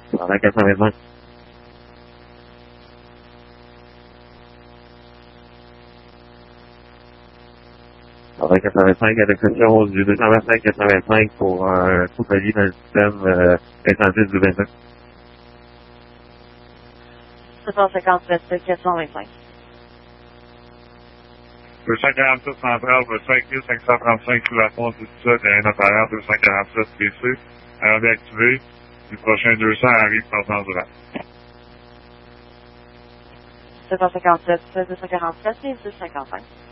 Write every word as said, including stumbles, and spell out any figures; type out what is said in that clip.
Dans la quatre-vingt-cinq. Dans la quatre-vingt-cinq, à l'exception du deux cent vingt-cinq quatre-vingt-cinq pour un coup palier dans le système euh, incendie du vingt-cinq. sept cent cinquante-sept quatre cent vingt-cinq. deux cent quarante-sept central, cinq mille cinq cent trente-cinq sous la fonte du sud, et un appareil deux cent quarante-sept P C, à réactiver. Du prochain deux cents arrive par temps durable. sept cent cinquante-sept deux cent quarante-sept et deux cent cinquante-cinq.